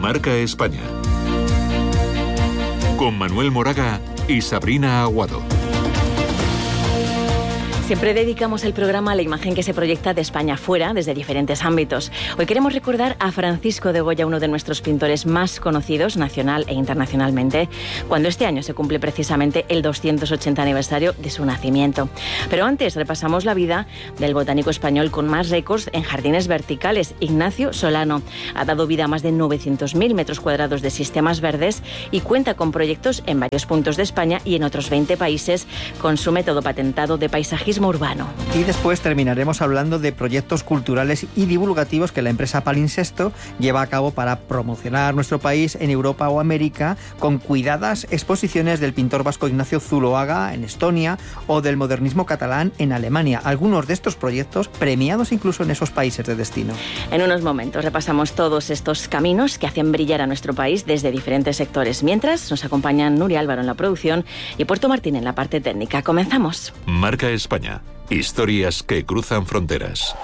Marca España. Con Manuel Moraga y Sabrina Aguado. Siempre dedicamos el programa a la imagen que se proyecta de España fuera, desde diferentes ámbitos. Hoy queremos recordar a Francisco de Goya, uno de nuestros pintores más conocidos nacional e internacionalmente, cuando este año se cumple precisamente el 280 aniversario de su nacimiento. Pero antes repasamos la vida del botánico español con más récords en jardines verticales, Ignacio Solano. Ha dado vida a más de 900.000 metros cuadrados de sistemas verdes y cuenta con proyectos en varios puntos de España y en otros 20 países con su método patentado de paisajismo urbano. Y después terminaremos hablando de proyectos culturales y divulgativos que la empresa Palincesto lleva a cabo para promocionar nuestro país en Europa o América, con cuidadas exposiciones del pintor vasco Ignacio Zuloaga en Estonia o del modernismo catalán en Alemania. Algunos de estos proyectos premiados incluso en esos países de destino. En unos momentos repasamos todos estos caminos que hacen brillar a nuestro país desde diferentes sectores. Mientras nos acompañan Nuria Álvaro en la producción y Puerto Martín en la parte técnica. Comenzamos. Marca España. Historias que cruzan fronteras.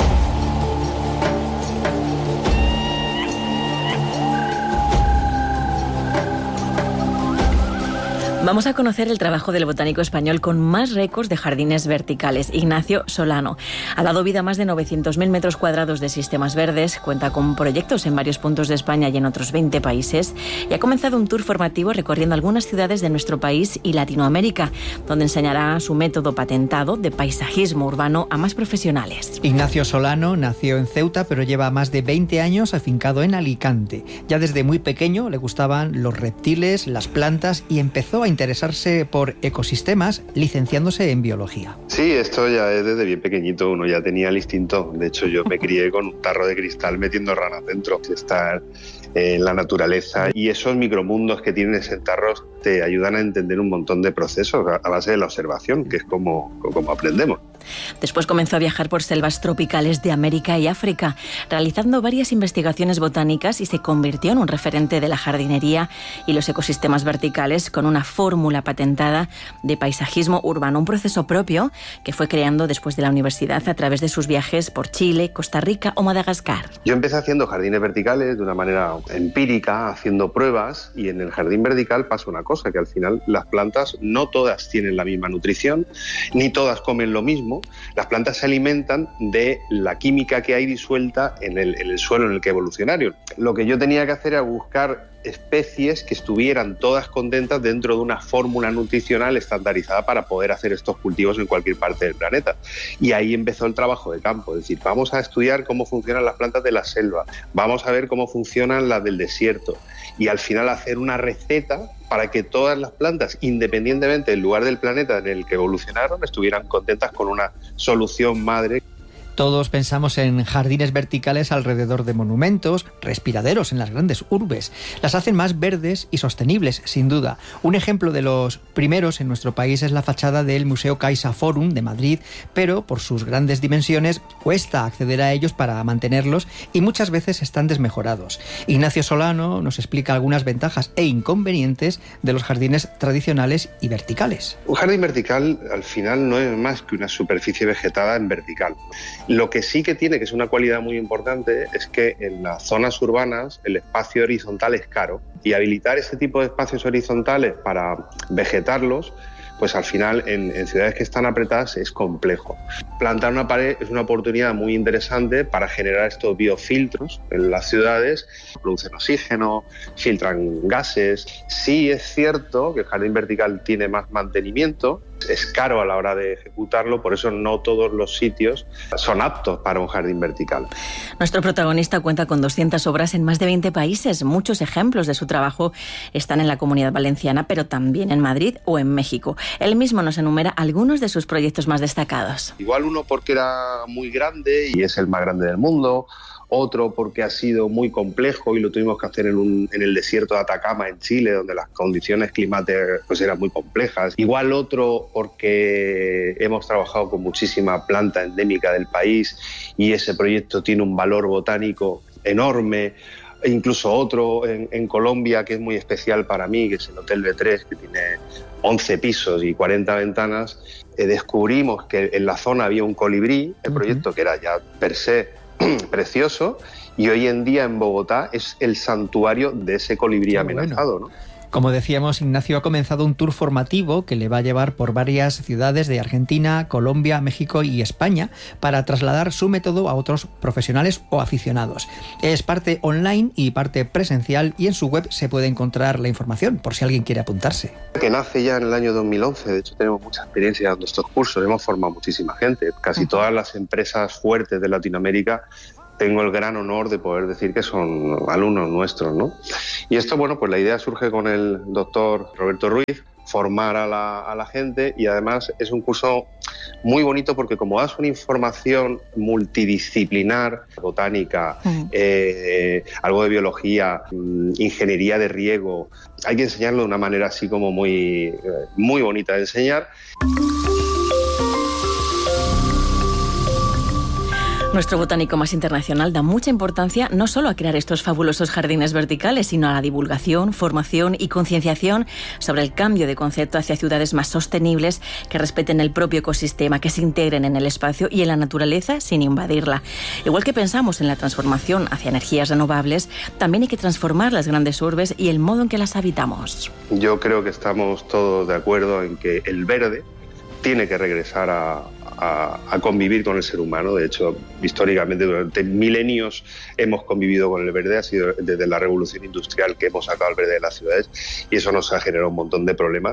Vamos a conocer el trabajo del botánico español con más récords de jardines verticales, Ignacio Solano. Ha dado vida a más de 900.000 metros cuadrados de sistemas verdes, cuenta con proyectos en varios puntos de España y en otros 20 países y ha comenzado un tour formativo recorriendo algunas ciudades de nuestro país y Latinoamérica, donde enseñará su método patentado de paisajismo urbano a más profesionales. Ignacio Solano nació en Ceuta, pero lleva más de 20 años afincado en Alicante. Ya desde muy pequeño le gustaban los reptiles, las plantas y empezó a interesarse por ecosistemas, licenciándose en biología. Sí, esto ya es desde bien pequeñito, uno ya tenía el instinto. De hecho, yo me crié con un tarro de cristal metiendo ranas dentro, estar en la naturaleza, y esos micromundos que tienen ese tarro te ayudan a entender un montón de procesos a base de la observación, que es como aprendemos. Después comenzó a viajar por selvas tropicales de América y África, realizando varias investigaciones botánicas y se convirtió en un referente de la jardinería y los ecosistemas verticales con una fórmula patentada de paisajismo urbano, un proceso propio que fue creando después de la universidad a través de sus viajes por Chile, Costa Rica o Madagascar. Yo empecé haciendo jardines verticales de una manera empírica, haciendo pruebas, y en el jardín vertical pasa una cosa, que al final las plantas no todas tienen la misma nutrición, ni todas comen lo mismo. Las plantas se alimentan de la química que hay disuelta en el suelo en el que evolucionaron. Lo que yo tenía que hacer era buscar especies que estuvieran todas contentas dentro de una fórmula nutricional estandarizada para poder hacer estos cultivos en cualquier parte del planeta. Y ahí empezó el trabajo de campo, es decir, vamos a estudiar cómo funcionan las plantas de la selva, vamos a ver cómo funcionan las del desierto y al final hacer una receta para que todas las plantas, independientemente del lugar del planeta en el que evolucionaron, estuvieran contentas con una solución madre. Todos pensamos en jardines verticales alrededor de monumentos, respiraderos en las grandes urbes. Las hacen más verdes y sostenibles, sin duda. Un ejemplo de los primeros en nuestro país es la fachada del Museo Caixa Forum de Madrid, pero por sus grandes dimensiones cuesta acceder a ellos para mantenerlos y muchas veces están desmejorados. Ignacio Solano nos explica algunas ventajas e inconvenientes de los jardines tradicionales y verticales. Un jardín vertical al final no es más que una superficie vegetada en vertical. Lo que sí que tiene, que es una cualidad muy importante, es que en las zonas urbanas el espacio horizontal es caro, y habilitar ese tipo de espacios horizontales para vegetarlos, pues al final en ciudades que están apretadas es complejo. Plantar una pared es una oportunidad muy interesante para generar estos biofiltros en las ciudades, producen oxígeno, filtran gases. Sí es cierto que el jardín vertical tiene más mantenimiento, es caro a la hora de ejecutarlo, por eso no todos los sitios son aptos para un jardín vertical. Nuestro protagonista cuenta con 200 obras en más de 20 países. Muchos ejemplos de su trabajo están en la Comunidad Valenciana, pero también en Madrid o en México. Él mismo nos enumera algunos de sus proyectos más destacados. Igual uno porque era muy grande y es el más grande del mundo, otro porque ha sido muy complejo y lo tuvimos que hacer en el desierto de Atacama, en Chile, donde las condiciones climáticas pues eran muy complejas. Igual otro porque hemos trabajado con muchísima planta endémica del país y ese proyecto tiene un valor botánico enorme. E incluso otro en Colombia que es muy especial para mí, que es el Hotel B3, que tiene 11 pisos y 40 ventanas. Descubrimos que en la zona había un colibrí, el proyecto que era ya per se precioso, y hoy en día en Bogotá es el santuario de ese colibrí amenazado, ¿no? Como decíamos, Ignacio ha comenzado un tour formativo que le va a llevar por varias ciudades de Argentina, Colombia, México y España para trasladar su método a otros profesionales o aficionados. Es parte online y parte presencial, y en su web se puede encontrar la información por si alguien quiere apuntarse. Que nace ya en el año 2011, de hecho tenemos mucha experiencia dando estos cursos, hemos formado muchísima gente, casi todas las empresas fuertes de Latinoamérica. Tengo el gran honor de poder decir que son alumnos nuestros, ¿no? Y esto, bueno, pues la idea surge con el doctor Roberto Ruiz, formar a la gente, y además es un curso muy bonito porque como das una información multidisciplinar, botánica, algo de biología, ingeniería de riego, hay que enseñarlo de una manera así como muy bonita de enseñar. Nuestro botánico más internacional da mucha importancia no solo a crear estos fabulosos jardines verticales, sino a la divulgación, formación y concienciación sobre el cambio de concepto hacia ciudades más sostenibles, que respeten el propio ecosistema, que se integren en el espacio y en la naturaleza sin invadirla. Igual que pensamos en la transformación hacia energías renovables, también hay que transformar las grandes urbes y el modo en que las habitamos. Yo creo que estamos todos de acuerdo en que el verde tiene que regresar a convivir con el ser humano. De hecho, históricamente, durante milenios hemos convivido con el verde, ha sido desde la revolución industrial que hemos sacado el verde de las ciudades, y eso nos ha generado un montón de problemas.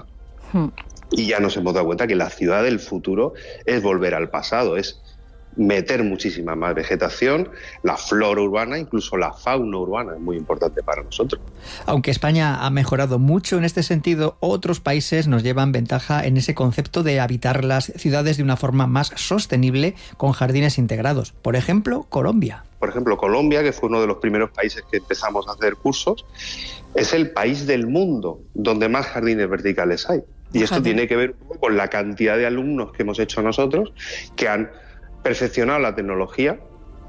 Y ya nos hemos dado cuenta que la ciudad del futuro es volver al pasado, es meter muchísima más vegetación, la flora urbana, incluso la fauna urbana es muy importante para nosotros. Aunque España ha mejorado mucho en este sentido, otros países nos llevan ventaja en ese concepto de habitar las ciudades de una forma más sostenible con jardines integrados. Por ejemplo, Colombia. Por ejemplo, Colombia, que fue uno de los primeros países que empezamos a hacer cursos, es el país del mundo donde más jardines verticales hay. Y esto tiene que ver con la cantidad de alumnos que hemos hecho nosotros, que han perfeccionado la tecnología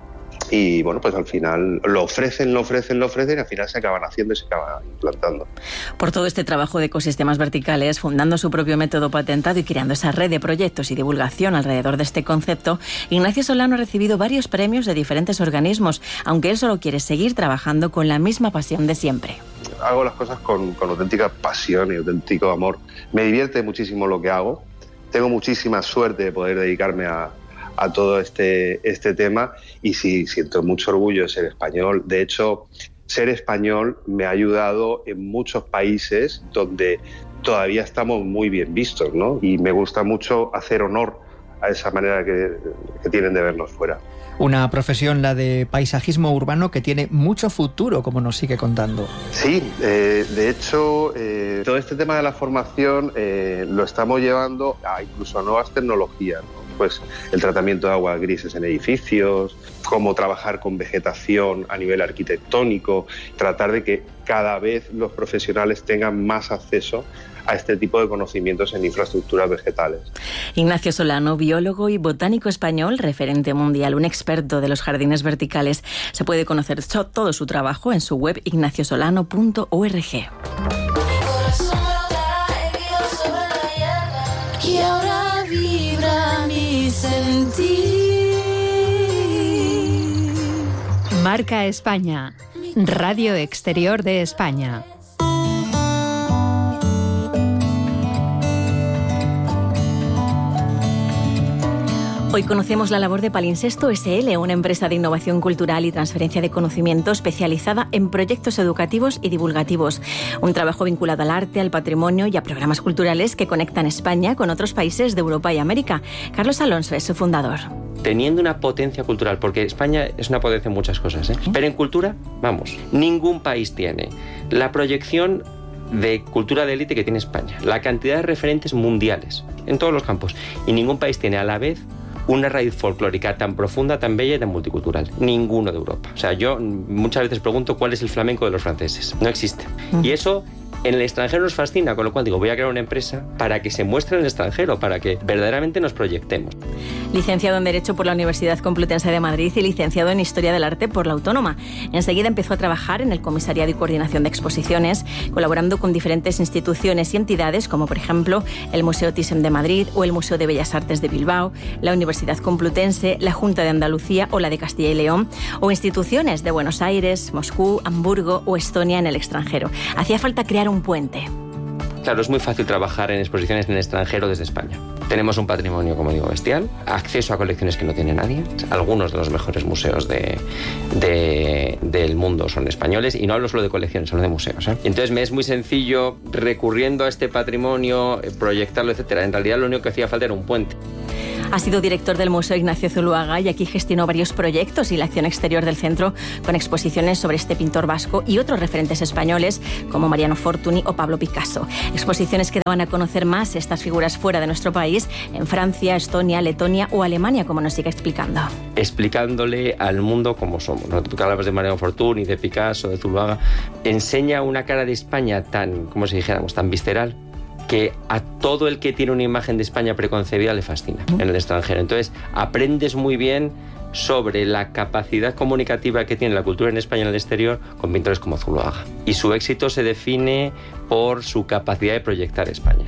y, bueno, pues al final lo ofrecen y al final se acaban haciendo y se acaban implantando. Por todo este trabajo de ecosistemas verticales, fundando su propio método patentado y creando esa red de proyectos y divulgación alrededor de este concepto, Ignacio Solano ha recibido varios premios de diferentes organismos, aunque él solo quiere seguir trabajando con la misma pasión de siempre. Hago las cosas con auténtica pasión y auténtico amor. Me divierte muchísimo lo que hago. Tengo muchísima suerte de poder dedicarme a todo este tema, y sí, siento mucho orgullo de ser español. De hecho, ser español me ha ayudado en muchos países donde todavía estamos muy bien vistos, ¿no? Y me gusta mucho hacer honor a esa manera que tienen de vernos fuera. Una profesión, la de paisajismo urbano, que tiene mucho futuro, como nos sigue contando. Sí, de hecho, todo este tema de la formación lo estamos llevando a incluso a nuevas tecnologías, ¿no? Pues el tratamiento de aguas grises en edificios, cómo trabajar con vegetación a nivel arquitectónico, tratar de que cada vez los profesionales tengan más acceso a este tipo de conocimientos en infraestructuras vegetales. Ignacio Solano, biólogo y botánico español, referente mundial, un experto de los jardines verticales. Se puede conocer todo su trabajo en su web ignaciosolano.org. Y ahora vibra mi sentir. Marca España, Radio Exterior de España. Hoy conocemos la labor de Palincesto SL, una empresa de innovación cultural y transferencia de conocimiento especializada en proyectos educativos y divulgativos. Un trabajo vinculado al arte, al patrimonio y a programas culturales que conectan España con otros países de Europa y América. Carlos Alonso es su fundador. Teniendo una potencia cultural, porque España es una potencia en muchas cosas, pero en cultura, vamos, ningún país tiene la proyección de cultura de élite que tiene España, la cantidad de referentes mundiales en todos los campos, y ningún país tiene a la vez una raíz folclórica tan profunda, tan bella y tan multicultural. Ninguno de Europa. O sea, yo muchas veces pregunto cuál es el flamenco de los franceses. No existe. Y eso en el extranjero nos fascina, con lo cual digo, voy a crear una empresa para que se muestre en el extranjero, para que verdaderamente nos proyectemos. Licenciado en Derecho por la Universidad Complutense de Madrid y licenciado en Historia del Arte por la Autónoma. Enseguida empezó a trabajar en el Comisariado y Coordinación de Exposiciones, colaborando con diferentes instituciones y entidades, como por ejemplo el Museo Thyssen de Madrid o el Museo de Bellas Artes de Bilbao, la Universidad Universidad Complutense, la Junta de Andalucía o la de Castilla y León, o instituciones de Buenos Aires, Moscú, Hamburgo o Estonia en el extranjero. Hacía falta crear un puente. Claro, es muy fácil trabajar en exposiciones en el extranjero desde España. Tenemos un patrimonio, como digo, bestial, acceso a colecciones que no tiene nadie. Algunos de los mejores museos del mundo son españoles, y no hablo solo de colecciones, hablo de museos, ¿eh? Entonces me es muy sencillo, recurriendo a este patrimonio, proyectarlo, etcétera. En realidad lo único que hacía falta era un puente. Ha sido director del Museo Ignacio Zuloaga y aquí gestionó varios proyectos y la acción exterior del centro con exposiciones sobre este pintor vasco y otros referentes españoles como Mariano Fortuny o Pablo Picasso. Exposiciones que daban a conocer más estas figuras fuera de nuestro país, en Francia, Estonia, Letonia o Alemania, como nos sigue explicando. Explicándole al mundo cómo somos. Tú que hablabas de Mariano Fortuny, de Picasso, de Zuloaga, enseña una cara de España tan, como si dijéramos, tan visceral, que a todo el que tiene una imagen de España preconcebida le fascina en el extranjero. Entonces, aprendes muy bien sobre la capacidad comunicativa que tiene la cultura en España en el exterior con pintores como Zuloaga. Y su éxito se define por su capacidad de proyectar España.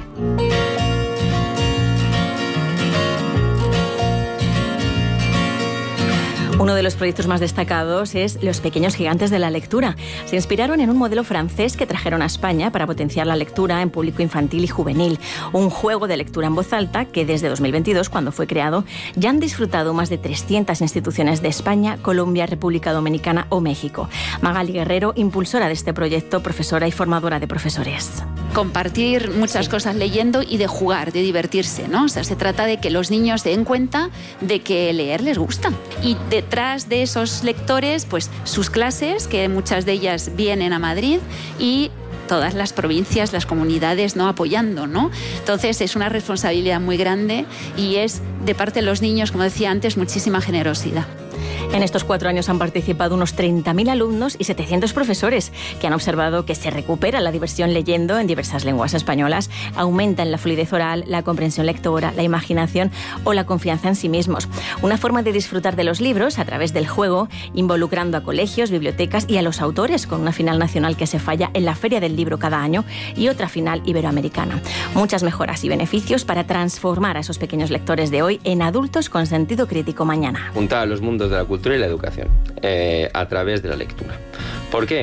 Uno de los proyectos más destacados es Los pequeños gigantes de la lectura. Se inspiraron en un modelo francés que trajeron a España para potenciar la lectura en público infantil y juvenil. Un juego de lectura en voz alta que desde 2022, cuando fue creado, ya han disfrutado más de 300 instituciones de España, Colombia, República Dominicana o México. Magali Guerrero, impulsora de este proyecto, profesora y formadora de profesores. Compartir muchas cosas leyendo y de jugar, de divertirse, ¿no? O sea, se trata de que los niños se den cuenta de que leer les gusta. Y detrás de esos lectores, pues sus clases, que muchas de ellas vienen a Madrid, y todas las provincias, las comunidades, ¿no?, apoyando, ¿no? Entonces es una responsabilidad muy grande y es de parte de los niños, como decía antes, muchísima generosidad. En estos 4 años han participado unos 30.000 alumnos y 700 profesores que han observado que se recupera la diversión leyendo en diversas lenguas españolas, aumentan la fluidez oral, la comprensión lectora, la imaginación o la confianza en sí mismos. Una forma de disfrutar de los libros a través del juego, involucrando a colegios, bibliotecas y a los autores, con una final nacional que se falla en la Feria del Libro cada año y otra final iberoamericana. Muchas mejoras y beneficios para transformar a esos pequeños lectores de hoy en adultos con sentido crítico mañana. Juntar a los mundos de la cultura y la educación a través de la lectura. ¿Por qué?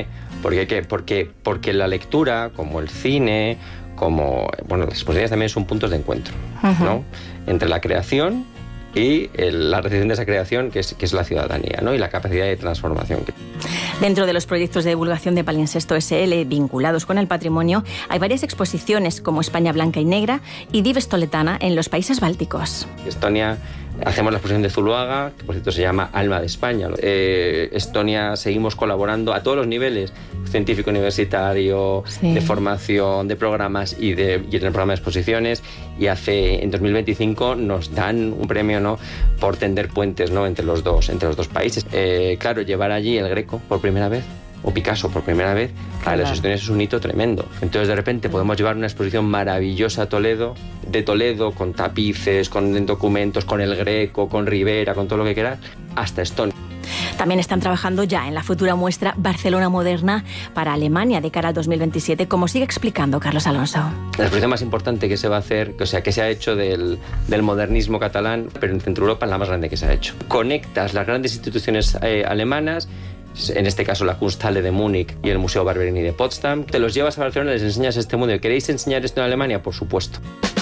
Porque la lectura, como el cine, como las exposiciones también son puntos de encuentro, ¿no? Entre la creación y la recepción de esa creación, que es la ciudadanía, ¿no? Y la capacidad de transformación. Dentro de los proyectos de divulgación de Palincesto SL vinculados con el patrimonio, hay varias exposiciones como España Blanca y Negra y Dives Toletana en los países bálticos. Estonia, hacemos la exposición de Zuloaga, que por cierto se llama Alma de España. Estonia, seguimos colaborando a todos los niveles, científico universitario, sí, de formación, de programas y en el programa de exposiciones. Y en 2025 nos dan un premio, ¿no?, por tender puentes, ¿no?, entre los dos países. Claro, llevar allí el Greco por primera vez, o Picasso por primera vez, para las exposiciones es un hito tremendo. Entonces de repente podemos llevar una exposición maravillosa a Toledo, con tapices, con documentos, con el Greco, con Rivera, con todo lo que quieras, hasta Estonia. También están trabajando ya en la futura muestra Barcelona Moderna para Alemania de cara al 2027, como sigue explicando Carlos Alonso. La exposición más importante que se va a hacer, que se ha hecho del modernismo catalán, pero en Centro Europa es la más grande que se ha hecho. Conectas las grandes instituciones alemanas, en este caso la Kunsthalle de Múnich y el Museo Barberini de Potsdam, te los llevas a Barcelona y les enseñas este mundo. ¿Queréis enseñar esto en Alemania? Por supuesto.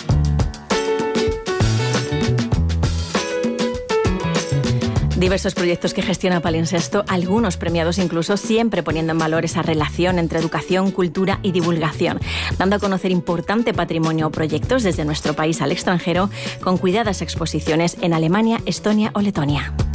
Diversos proyectos que gestiona Palincesto, algunos premiados incluso, siempre poniendo en valor esa relación entre educación, cultura y divulgación, dando a conocer importante patrimonio o proyectos desde nuestro país al extranjero, con cuidadas exposiciones en Alemania, Estonia o Letonia.